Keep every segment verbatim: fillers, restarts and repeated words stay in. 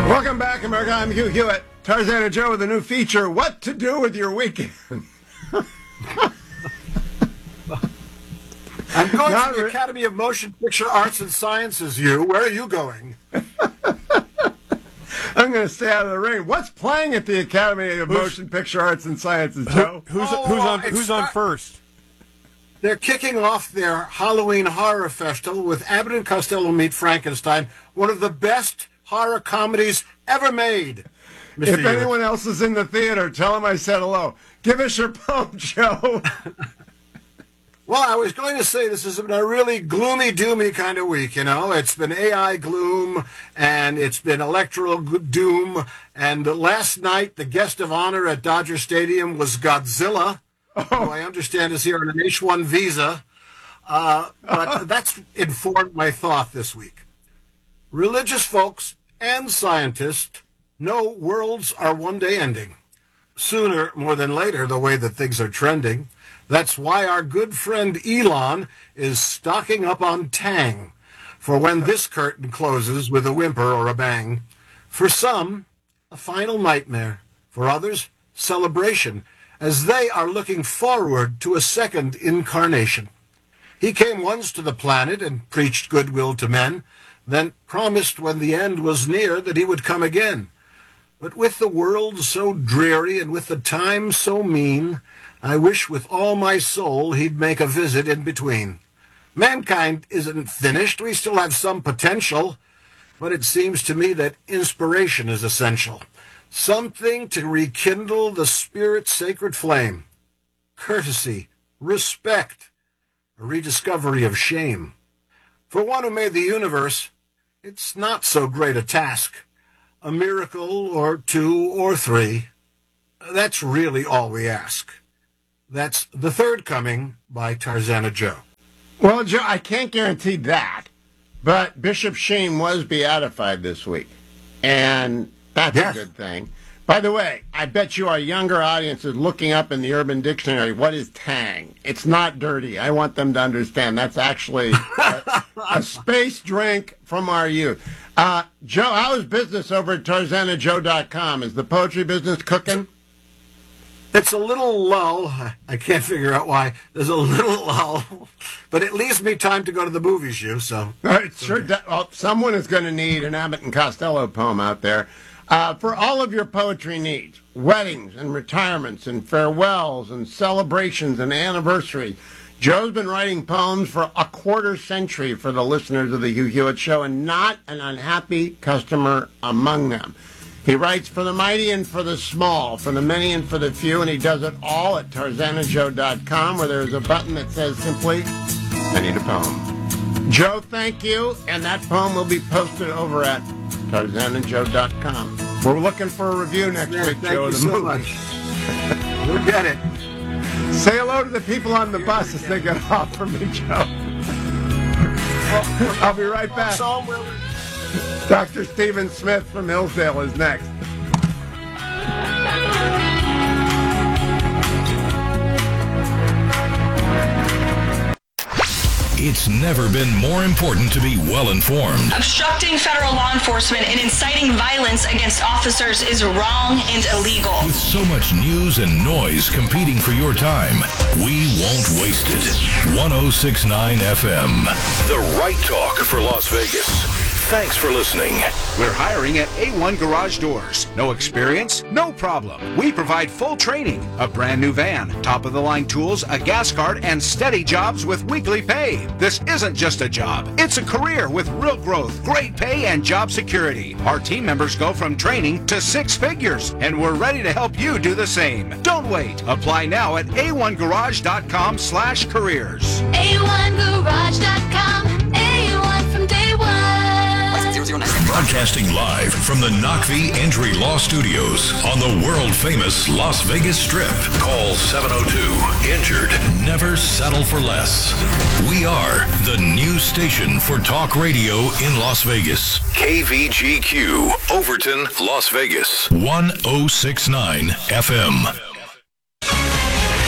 Welcome back, America. I'm Hugh Hewitt. Tarzan and Joe with a new feature, What to Do with Your Weekend. I'm going Not to the re- Academy of Motion Picture Arts and Sciences, you. Where are you going? I'm going to stay out of the ring. What's playing at the Academy of Who's- Motion Picture Arts and Sciences, Joe? Who's Oh, who's on it's who's on not- first? They're kicking off their Halloween Horror Festival with Abbott and Costello Meet Frankenstein, one of the best horror comedies ever made. Mister If Hewitt. anyone else is in the theater, tell them I said hello. Give us your poem, Joe. Well, I was going to say this has been a really gloomy, doomy kind of week, you know. It's been A I gloom, and it's been electoral g- doom. And last night, the guest of honor at Dodger Stadium was Godzilla, who I understand is here on an H one visa. Uh, but that's informed my thought this week. Religious folks and scientists know worlds are one day ending. Sooner more than later, the way that things are trending. That's why our good friend Elon is stocking up on Tang for when this curtain closes with a whimper or a bang. For some, a final nightmare. For others, celebration, as they are looking forward to a second incarnation. He came once to the planet and preached goodwill to men, then promised when the end was near that he would come again. But with the world so dreary and with the time so mean, I wish with all my soul he'd make a visit in between. Mankind isn't finished. We still have some potential. But it seems to me that inspiration is essential. Something to rekindle the spirit's sacred flame. Courtesy, respect, a rediscovery of shame. For one who made the universe, it's not so great a task. A miracle or two or three. That's really all we ask. That's The Third Coming by Tarzana Joe. Well, Joe, I can't guarantee that, but Bishop Sheen was beatified this week, and that's Yes. a good thing. By the way, I bet you our younger audience is looking up in the Urban Dictionary, what is Tang? It's not dirty. I want them to understand that's actually a, a space drink from our youth. Uh, Joe, how is business over at tarzana joe dot com? Is the poetry business cooking? It's a little lull. I can't figure out why. There's a little lull. But it leaves me time to go to the movies, you, so. Uh, it sure does. Well, someone is going to need an Abbott and Costello poem out there. Uh, for all of your poetry needs, weddings and retirements and farewells and celebrations and anniversaries, Joe's been writing poems for a quarter century for the listeners of the Hugh Hewitt Show, and not an unhappy customer among them. He writes for the mighty and for the small, for the many and for the few, and he does it all at tarzana joe dot com, where there's a button that says simply, I need a poem. Joe, thank you, and that poem will be posted over at tarzana joe dot com. We're looking for a review next Yeah, week, thank Joe, you of the so movie. much. You'll get it. Say hello to the people on the bus as they get off from me, Joe. I'll be right back. So will Doctor Stephen Smith from Hillsdale is next. It's never been more important to be well-informed. Obstructing federal law enforcement and inciting violence against officers is wrong and illegal. With so much news and noise competing for your time, we won't waste it. one oh six point nine F M, the right talk for Las Vegas. Thanks for listening. We're hiring at A one Garage Doors. No experience? No problem. We provide full training, a brand new van, top-of-the-line tools, a gas card, and steady jobs with weekly pay. This isn't just a job. It's a career with real growth, great pay, and job security. Our team members go from training to six figures, and we're ready to help you do the same. Don't wait. Apply now at a one garage dot com slash careers. A one garage dot com. A one from day one. Broadcasting live from the Knockvie Injury Law Studios on the world-famous Las Vegas Strip. Call seven oh two, injured. Never settle for less. We are the new station for talk radio in Las Vegas. K V G Q, Overton, Las Vegas. one oh six point nine F M. This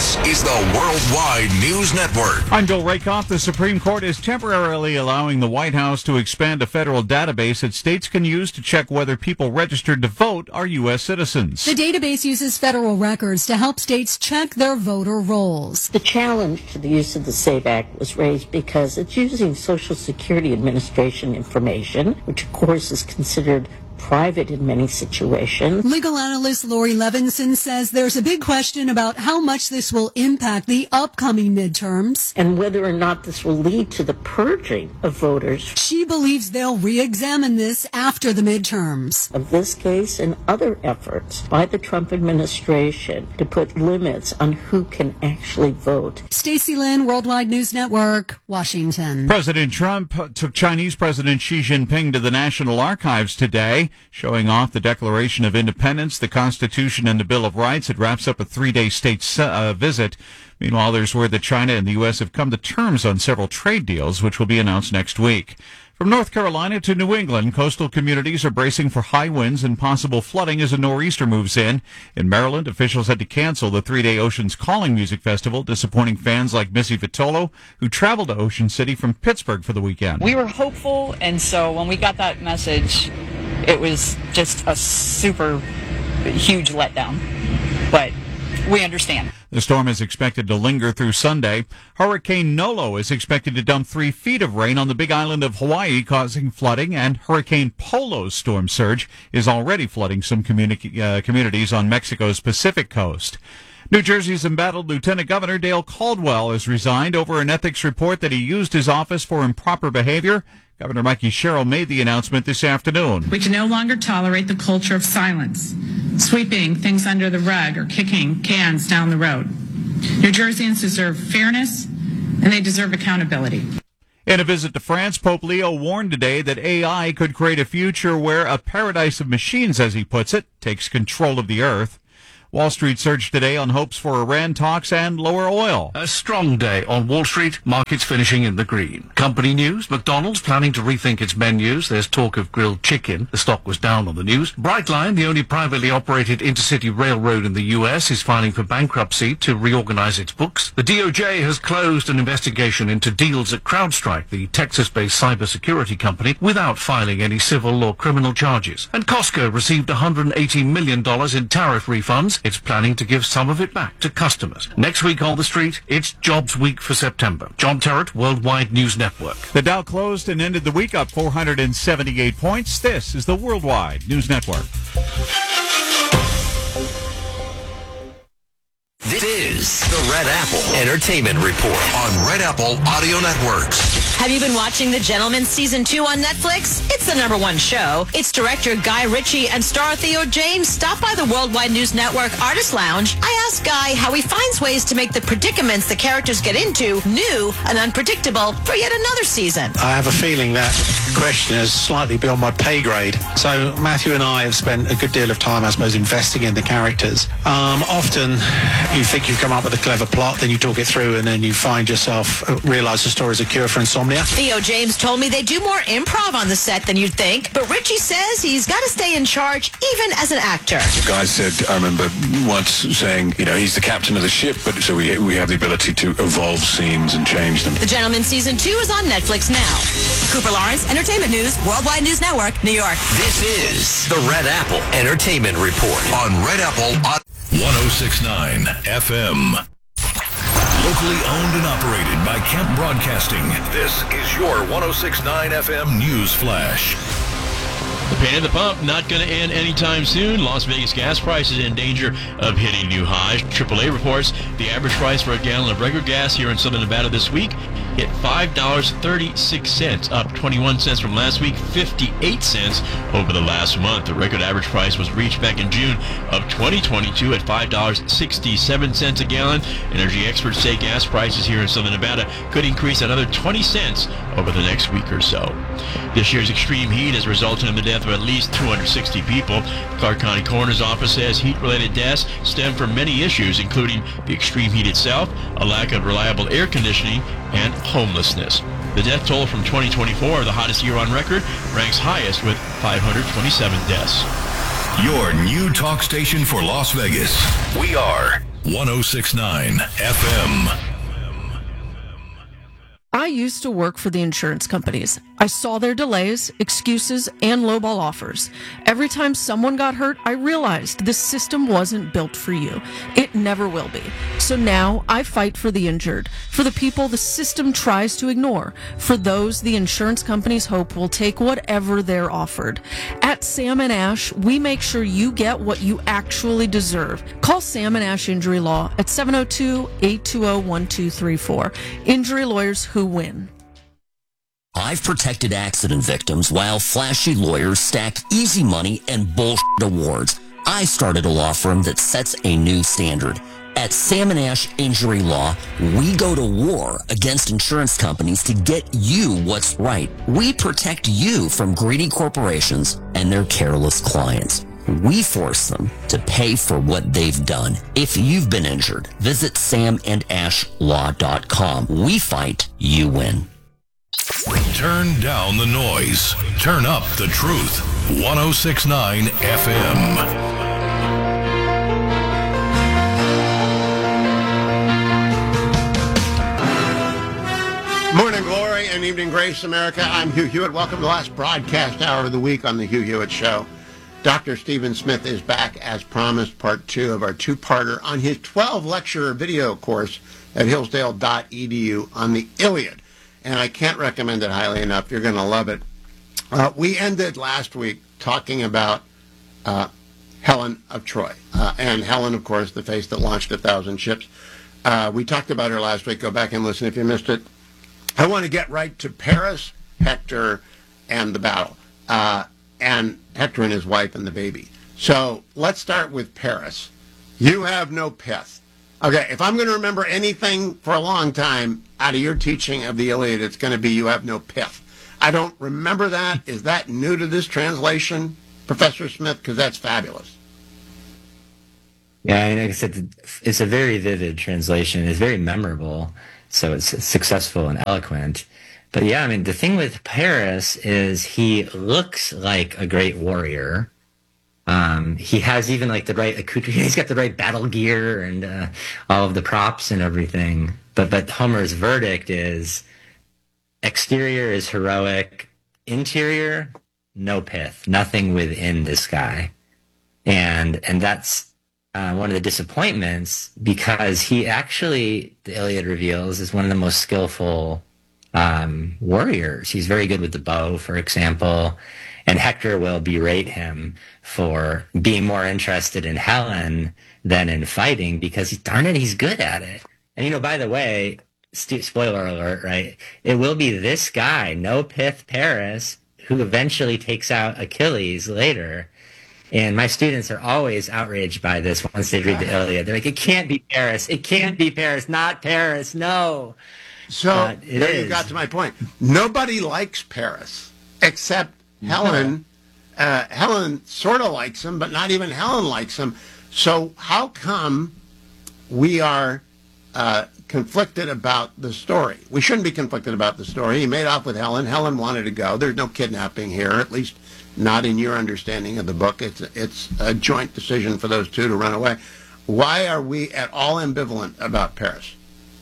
This is the Worldwide News Network. I'm Bill Rakoff. The Supreme Court is temporarily allowing the White House to expand a federal database that states can use to check whether people registered to vote are U S citizens. The database uses federal records to help states check their voter rolls. The challenge to the use of the SAVE Act was raised because it's using Social Security Administration information, which of course is considered private in many situations. Legal analyst Lori Levinson says there's a big question about how much this will impact the upcoming midterms. And whether or not this will lead to the purging of voters. She believes they'll re-examine this after the midterms. Of this case and other efforts by the Trump administration to put limits on who can actually vote. Stacey Lynn, Worldwide News Network, Washington. President Trump took Chinese President Xi Jinping to the National Archives today, showing off the Declaration of Independence, the Constitution, and the Bill of Rights. It wraps up a three-day state uh, visit. Meanwhile, there's word that China and the U S have come to terms on several trade deals, which will be announced next week. From North Carolina to New England, coastal communities are bracing for high winds and possible flooding as a nor'easter moves in. In Maryland, officials had to cancel the three-day Oceans Calling Music Festival, disappointing fans like Missy Vitolo, who traveled to Ocean City from Pittsburgh for the weekend. We were hopeful, and so when we got that message, it was just a super huge letdown. But we understand. The storm is expected to linger through Sunday. Hurricane Nolo is expected to dump three feet of rain on the Big Island of Hawaii, causing flooding, and Hurricane Polo's storm surge is already flooding some communi- uh, communities on Mexico's Pacific coast. New Jersey's embattled Lieutenant Governor Dale Caldwell has resigned over an ethics report that he used his office for improper behavior. Governor Mikey Sherrill made the announcement this afternoon. We can no longer tolerate the culture of silence, sweeping things under the rug or kicking cans down the road. New Jerseyans deserve fairness, and they deserve accountability. In a visit to France, Pope Leo warned today that A I could create a future where a paradise of machines, as he puts it, takes control of the earth. Wall Street surged today on hopes for Iran talks and lower oil. A strong day on Wall Street, markets finishing in the green. Company news, McDonald's planning to rethink its menus. There's talk of grilled chicken. The stock was down on the news. Brightline, the only privately operated intercity railroad in the U S, is filing for bankruptcy to reorganize its books. The D O J has closed an investigation into deals at CrowdStrike, the Texas-based cybersecurity company, without filing any civil or criminal charges. And Costco received one hundred eighty million dollars in tariff refunds. It's planning to give some of it back to customers. Next week on the street, it's Jobs Week for September. John Terrett, Worldwide News Network. The Dow closed and ended the week up four hundred seventy-eight points. This is the Worldwide News Network. This is the Red Apple Entertainment Report on Red Apple Audio Networks. Have you been watching The Gentleman Season two on Netflix? It's the number one show. Its director Guy Ritchie and star Theo James stop by the Worldwide News Network Artist Lounge. I asked Guy how he finds ways to make the predicaments the characters get into new and unpredictable for yet another season. I have a feeling that question is slightly beyond my pay grade. So Matthew and I have spent a good deal of time, I suppose, investing in the characters. Um, often you think you've come up with a clever plot, then you talk it through, and then you find yourself uh, realise the story is a cure for insomnia. Theo James told me they do more improv on the set than you'd think, but Ritchie says he's got to stay in charge even as an actor. The guy said, I remember once saying, you know, he's the captain of the ship, but so we we have the ability to evolve scenes and change them. The Gentleman Season two is on Netflix now. Cooper Lawrence, Entertainment News, Worldwide News Network, New York. This is the Red Apple Entertainment Report on Red Apple one oh six point nine F M. Locally owned and operated by Kemp Broadcasting. This is your one oh six point nine F M News Flash. The pain at the pump not going to end anytime soon. Las Vegas gas prices in danger of hitting new highs. triple A reports the average price for a gallon of regular gas here in Southern Nevada this week hit five dollars and thirty-six cents, up twenty-one cents from last week, fifty-eight cents over the last month. The record average price was reached back in June of twenty twenty-two at five dollars and sixty-seven cents a gallon. Energy experts say gas prices here in Southern Nevada could increase another twenty cents over the next week or so. This year's extreme heat has resulted in the death of at least two hundred sixty people. The Clark County Coroner's Office says heat-related deaths stem from many issues, including the extreme heat itself, a lack of reliable air conditioning, and homelessness. The death toll from twenty twenty-four, the hottest year on record, ranks highest with five hundred twenty-seven deaths. Your new talk station for Las Vegas. We are ten sixty-nine F M. I used to work for the insurance companies. I saw their delays, excuses, and lowball offers. Every time someone got hurt, I realized this system wasn't built for you. It never will be. So now I fight for the injured, for the people the system tries to ignore, for those the insurance companies hope will take whatever they're offered. At Sam and Ash, we make sure you get what you actually deserve. Call Sam and Ash Injury Law at seven oh two, eight two oh, one two three four. Injury lawyers who win. I've protected accident victims while flashy lawyers stack easy money and bullshit awards. I started a law firm that sets a new standard. At Sam and Ash Injury Law, we go to war against insurance companies to get you what's right. We protect you from greedy corporations and their careless clients. We force them to pay for what they've done. If you've been injured, visit sam and ash law dot com. We fight, you win. Turn down the noise. Turn up the truth. ten sixty-nine F M. Morning glory and evening grace, America. I'm Hugh Hewitt. Welcome to the last broadcast hour of the week on the Hugh Hewitt Show. Doctor Stephen Smith is back as promised, part two of our two-parter on his twelve-lecture video course at hillsdale dot e d u on the Iliad. And I can't recommend it highly enough. You're going to love it. Uh, we ended last week talking about uh, Helen of Troy. Uh, and Helen, of course, the face that launched a thousand ships. Uh, we talked about her last week. Go back and listen if you missed it. I want to get right to Paris, Hector, and the battle. Uh, and Hector and his wife and the baby. So let's start with Paris. You have no pith. Okay, if I'm going to remember anything for a long time out of your teaching of the Iliad, it's going to be you have no pith. I don't remember that. Is that new to this translation, Professor Smith? Because that's fabulous. Yeah, I mean, like I said, it's a very vivid translation. It's very memorable, so it's successful and eloquent. But yeah, I mean, the thing with Paris is he looks like a great warrior. Um, he has even like the right accoutrement. He's got the right battle gear and uh, all of the props and everything. But but Homer's verdict is exterior is heroic, interior no pith, nothing within this guy, and and that's uh, one of the disappointments because he actually, the Iliad reveals, is one of the most skillful um, warriors. He's very good with the bow, for example. And Hector will berate him for being more interested in Helen than in fighting because, darn it, he's good at it. And, you know, by the way, st- spoiler alert, right? It will be this guy, No Pith Paris, who eventually takes out Achilles later. And my students are always outraged by this once they read the Iliad. They're like, it can't be Paris. It can't be Paris. Not Paris. No. So uh, there is. you got to my point. Nobody likes Paris except Helen. Uh, Helen sort of likes him, but not even Helen likes him. So how come we are uh, conflicted about the story? We shouldn't be conflicted about the story. He made off with Helen. Helen wanted to go. There's no kidnapping here, at least not in your understanding of the book. It's it's a joint decision for those two to run away. Why are we at all ambivalent about Paris?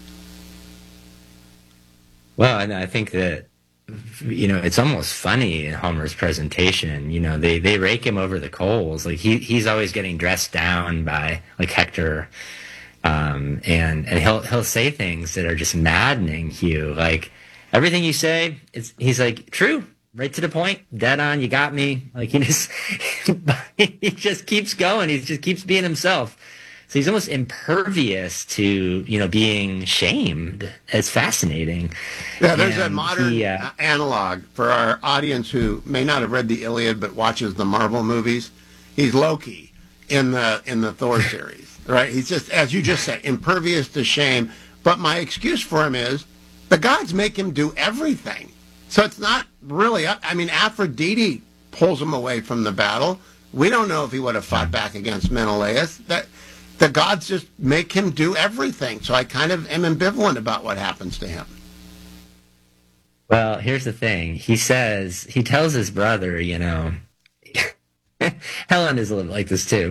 Well, and I think that, you know, it's almost funny in Homer's presentation. You know, they, they rake him over the coals. Like he he's always getting dressed down by like Hector, um, and and he'll he'll say things that are just maddening. Hugh, like everything you say, it's he's like true, right to the point, dead on. You got me. Like he just he just keeps going. He just keeps being himself. So he's almost impervious to, you know, being shamed. It's fascinating. Yeah, there's and a modern he, uh, analog for our audience who may not have read the Iliad but watches the Marvel movies. He's Loki in the in the Thor series, right? He's just, as you just said, impervious to shame. But my excuse for him is the gods make him do everything. So it's not really, I mean, Aphrodite pulls him away from the battle. We don't know if he would have fought back against Menelaus. That the gods just make him do everything. So I kind of am ambivalent about what happens to him. Well, here's the thing. He says, he tells his brother, you know, Helen is a little like this too.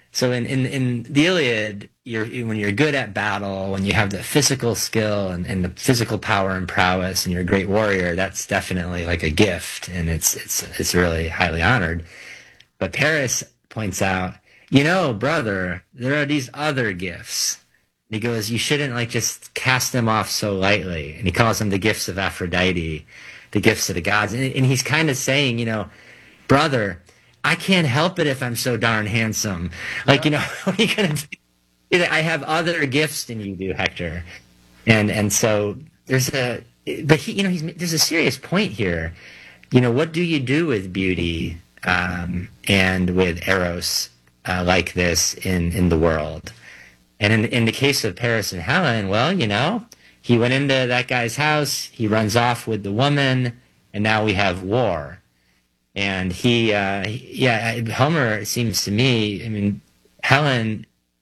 So in, in, in the Iliad, you're, when you're good at battle, when you have the physical skill and, and the physical power and prowess, and you're a great warrior, that's definitely like a gift, and it's it's it's really highly honored. But Paris points out, you know, brother, there are these other gifts. And he goes, you shouldn't like just cast them off so lightly. And he calls them the gifts of Aphrodite, the gifts of the gods. And, and he's kind of saying, you know, brother, I can't help it if I'm so darn handsome. Like, you know, what are you gonna do? I have other gifts than you do, Hector. And and so there's a, but he, you know, he's, there's a serious point here. You know, what do you do with beauty um, and with eros uh, like this in, in the world? And in in the case of Paris and Helen, well, you know, he went into that guy's house, he runs off with the woman, and now we have war. And he, uh, yeah, Homer, it seems to me, I mean, Helen,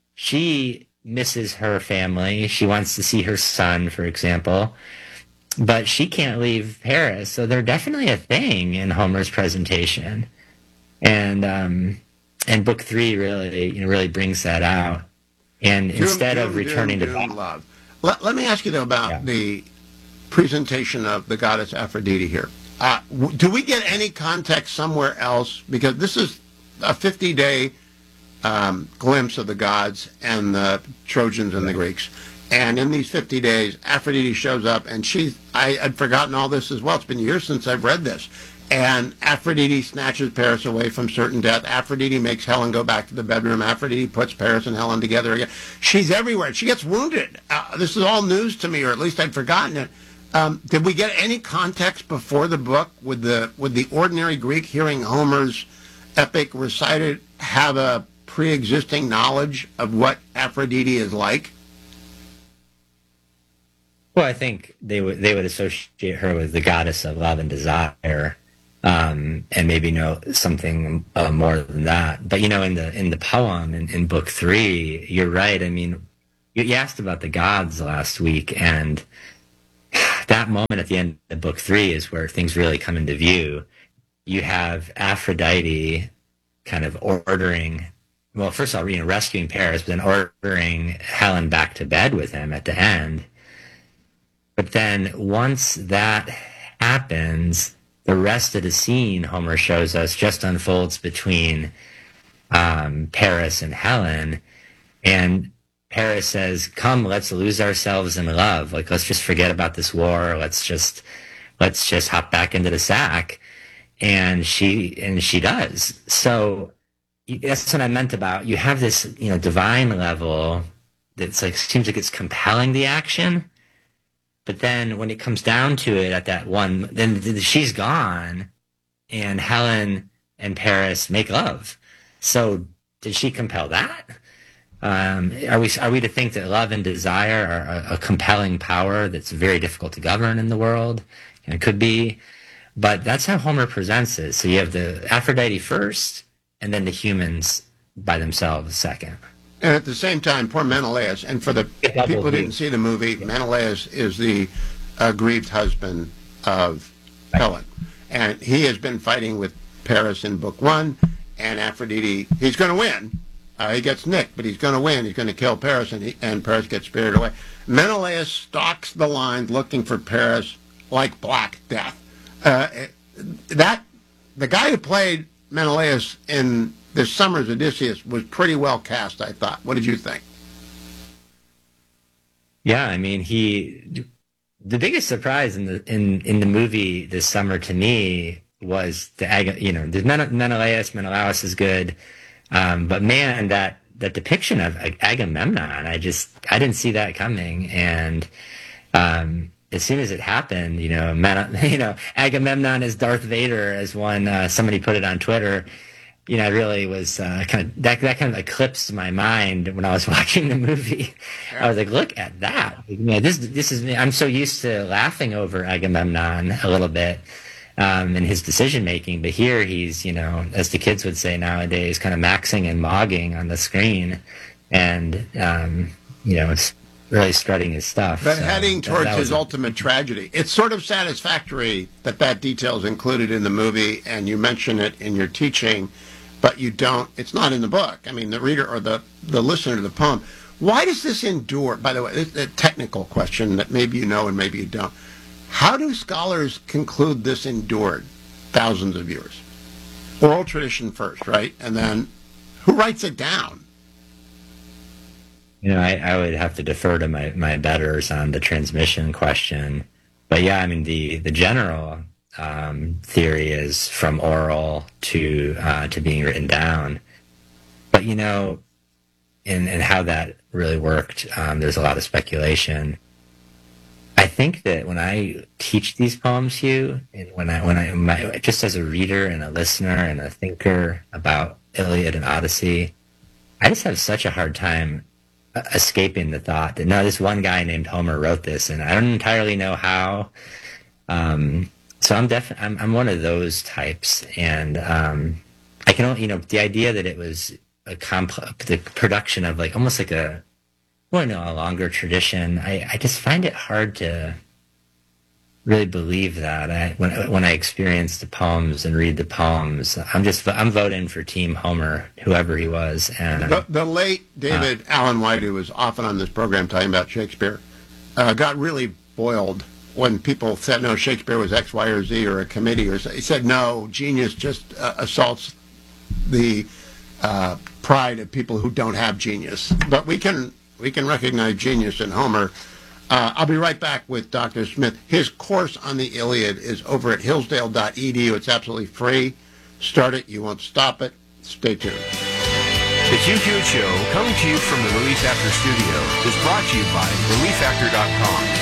she misses her family. She wants to see her son, for example. But she can't leave Paris. So they're definitely a thing in Homer's presentation. And um, and book three really, you know, really brings that out. And Doom, instead doom, of returning doom, to doom, love. Let, let me ask you, though, about yeah. the presentation of the goddess Aphrodite here. Uh, w- do we get any context somewhere else? Because this is a fifty-day um, glimpse of the gods and the Trojans and the Greeks. And in these fifty days, Aphrodite shows up, and she's, I had forgotten all this as well. It's been years since I've read this. And Aphrodite snatches Paris away from certain death. Aphrodite makes Helen go back to the bedroom. Aphrodite puts Paris and Helen together again. She's everywhere. She gets wounded. Uh, this is all news to me, or at least I'd forgotten it. Um, did we get any context before the book? Would the would the ordinary Greek hearing Homer's epic recited have a pre-existing knowledge of what Aphrodite is like? Well, I think they would they would associate her with the goddess of love and desire, um, and maybe know something uh, more than that. But you know, in the in the poem in, in book three, you're right. I mean, you, you asked about the gods last week, and that moment at the end of book three is where things really come into view. You have Aphrodite kind of ordering, well, first of all, you know, rescuing Paris, but then ordering Helen back to bed with him at the end. But then once that happens, the rest of the scene, Homer shows us, just unfolds between um, Paris and Helen. And Paris says, come, let's lose ourselves in love. Like, let's just forget about this war. Let's just, let's just hop back into the sack. And she, and she does. So that's what I meant about, you have this, you know, divine level that's like, seems like it's compelling the action. But then when it comes down to it at that one, then she's gone and Helen and Paris make love. So did she compel that? Um, are we are we to think that love and desire are a, a compelling power that's very difficult to govern in the world? And it could be, but that's how Homer presents it. So you have the Aphrodite first, and then the humans by themselves second. And at the same time, poor Menelaus, and for the people who didn't see the movie, Menelaus is the aggrieved husband of Helen. And he has been fighting with Paris in book one, and Aphrodite, he's going to win. Uh, he gets nicked, but he's going to win. He's going to kill Paris, and, he, and Paris gets spirited away. Menelaus stalks the lines looking for Paris like Black Death. Uh, that the guy who played Menelaus in this summer's Odysseus was pretty well cast, I thought. What did you think? Yeah, I mean, he. The biggest surprise in the in, in the movie this summer to me was the you know the Menelaus. Menelaus is good. Um, but man, that, that depiction of Agamemnon, I just, I didn't see that coming. And, um, as soon as it happened, you know, Man, you know, Agamemnon is Darth Vader, as one, uh, somebody put it on Twitter. You know, I really was, uh, kind of, that, that kind of eclipsed my mind when I was watching the movie. Sure. I was like, look at that. You know, this, this is, I'm so used to laughing over Agamemnon a little bit. Um, in his decision making, but here he's, you know, as the kids would say nowadays, kind of maxing and mogging on the screen, and um, you know, it's really strutting his stuff. But so heading towards that, that his ultimate tragedy. It's sort of satisfactory that that detail is included in the movie, and you mention it in your teaching. but you don't, it's not in the book. I mean, the reader or the, the listener to the poem. Why does this endure? By the way, it's a technical question that maybe you know and maybe you don't. How do scholars conclude this endured thousands of years? Oral tradition first, right? And then who writes it down? You know, I, I would have to defer to my, my betters on the transmission question. But yeah, I mean, the, the general um, theory is from oral to uh, to being written down. But, you know, in, in how that really worked, um, there's a lot of speculation. I think that when I teach these poems, Hugh, and when I, when I, my, just as a reader and a listener and a thinker about Iliad and Odyssey, I just have such a hard time escaping the thought that no, this one guy named Homer wrote this, and I don't entirely know how. Um, so I'm definitely I'm, I'm one of those types, and um, I can only, you know, the idea that it was a complex, the production of like almost like a, well, no, a longer tradition. I, I just find it hard to really believe that. I, when when I experience the poems and read the poems, I'm just I'm voting for Team Homer, whoever he was. And the, the late David uh, Allen White, who was often on this program talking about Shakespeare, uh, got really boiled when people said no, Shakespeare was X, Y, or Z, or a committee, or he said no, genius just uh, assaults the uh, pride of people who don't have genius. But we can we can recognize genius in Homer. Uh, I'll be right back with Doctor Smith. His course on the Iliad is over at hillsdale dot e d u. It's absolutely free. Start it. You won't stop it. Stay tuned. The Q Q Show, coming to you from the Relief Factor studio, is brought to you by relief factor dot com.